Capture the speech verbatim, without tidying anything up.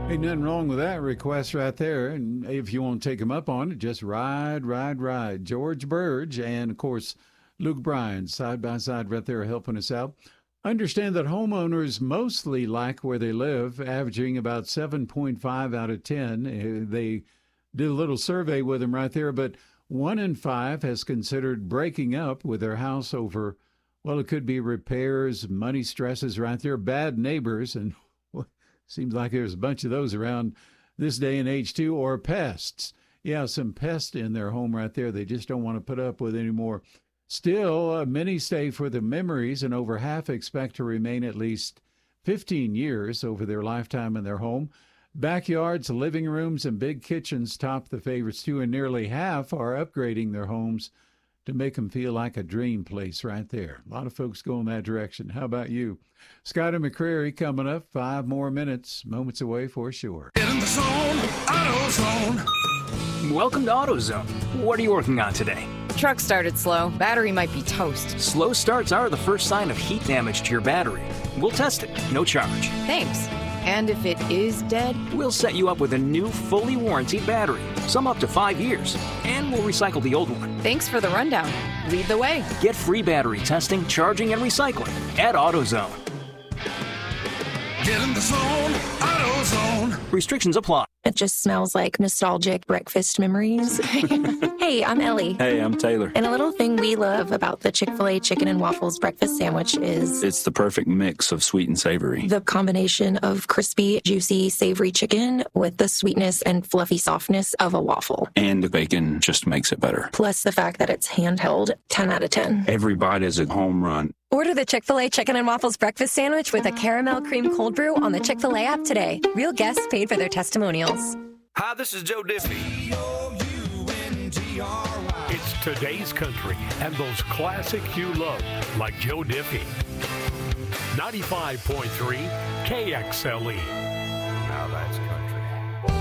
Ain't nothing wrong with that request right there. And if you want to take him up on it, just ride, ride, ride. George Burge and, of course, Luke Bryan, side by side right there helping us out. Understand that homeowners mostly like where they live, averaging about seven point five out of ten. They did a little survey with them right there, but one in five has considered breaking up with their house over, well, it could be repairs, money stresses right there, bad neighbors, and seems like there's a bunch of those around this day and age, too, or pests. Yeah, some pests in their home right there they just don't want to put up with anymore. Still, uh, many stay for the memories, and over half expect to remain at least fifteen years over their lifetime in their home. Backyards, living rooms, and big kitchens top the favorites, too, and nearly half are upgrading their homes to make them feel like a dream place right there. A lot of folks go in that direction. How about you? Scotty McCreery coming up. Five more minutes, moments away for sure. Get in the zone, AutoZone. Welcome to AutoZone. What are you working on today? Truck started slow. Battery might be toast. Slow starts are the first sign of heat damage to your battery. We'll test it, no charge. Thanks. And if it is dead? We'll set you up with a new, fully warranted battery, some up to five years, and we'll recycle the old one. Thanks for the rundown. Lead the way. Get free battery testing, charging, and recycling at AutoZone. Get in the zone, AutoZone. Restrictions apply. It just smells like nostalgic breakfast memories. Hey, I'm Ellie. Hey, I'm Taylor. And a little thing we love about the Chick-fil-A Chicken and Waffles breakfast sandwich is... it's the perfect mix of sweet and savory. The combination of crispy, juicy, savory chicken with the sweetness and fluffy softness of a waffle. And the bacon just makes it better. Plus the fact that it's handheld, ten out of ten. Every bite is a home run. Order the Chick-fil-A Chicken and Waffles breakfast sandwich with a caramel cream cold brew on the Chick-fil-A app today. Real guests paid for their testimonials. Hi, this is Joe Diffie. It's today's country and those classics you love, like Joe Diffie. ninety-five point three K X L E.